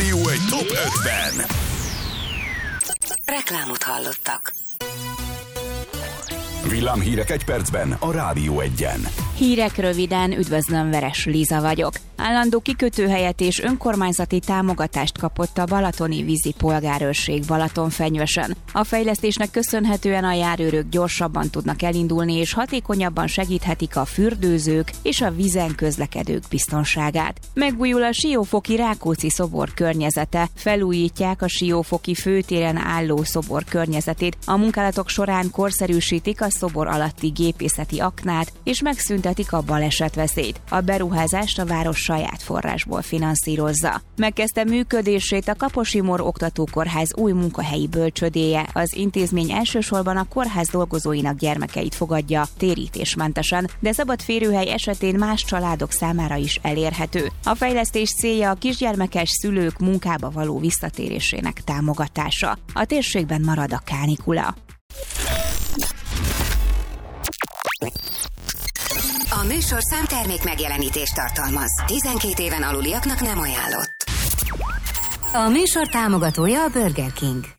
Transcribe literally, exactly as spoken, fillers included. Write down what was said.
Rádió egy top ötven. Reklámot hallottak. Villámhírek egy percben a Rádió egyen. Hírek röviden, üdvözlöm, Veres Liza vagyok. Állandó kikötőhelyet és önkormányzati támogatást kapott a balatoni vízi polgárőrség Balatonfenyvesen. A fejlesztésnek köszönhetően a járőrök gyorsabban tudnak elindulni és hatékonyabban segíthetik a fürdőzők és a vízen közlekedők biztonságát. Megújul a Siófoki Rákóczi szobor környezete, felújítják a Siófoki főtéren álló szobor környezetét. A munkálatok során korszerűsítik a szobor alatti gépészeti aknát és megszüntetik a balesetveszélyt. A beruházást a város saját forrásból finanszírozza. Megkezdte működését a Kaposi-Mór Oktatókórház új munkahelyi bölcsödéje. Az intézmény elsősorban a kórház dolgozóinak gyermekeit fogadja térítésmentesen, de szabad férőhely esetén más családok számára is elérhető. A fejlesztés célja a kisgyermekes szülők munkába való visszatérésének támogatása. A térségben marad a kánikula. A műsor számtermék megjelenítést tartalmaz. tizenkét éven aluliaknak nem ajánlott. A műsor támogatója a Burger King.